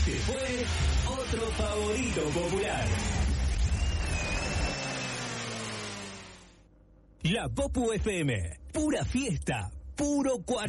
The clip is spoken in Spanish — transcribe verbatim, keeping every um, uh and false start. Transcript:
Este fue otro favorito popular. La Popu F M, pura fiesta, puro cuarenta.